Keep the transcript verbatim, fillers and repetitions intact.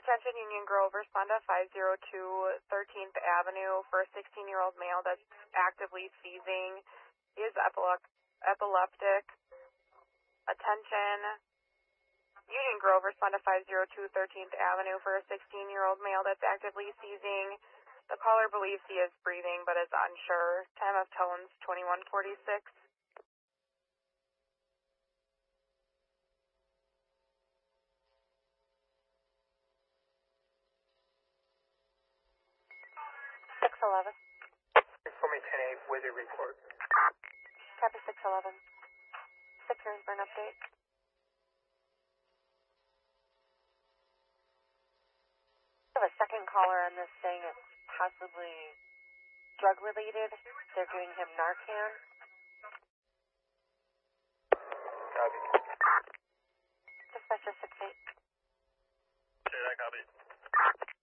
Attention Union Grove, respond to five oh two thirteenth Avenue for a sixteen-year-old male that's actively seizing. He is epilep- epileptic. Attention Union Grove, respond to five oh two thirteenth Avenue for a sixteen-year-old male that's actively seizing. The caller believes he is breathing but is unsure. Time of tones twenty-one forty-six. six eleven. For me, ten eight with your report. Copy six eleven. six Harrisburg update. I have a second caller on this saying it's possibly drug related. They're giving him Narcan. Copy. Dispatcher six eight. Okay, I copy.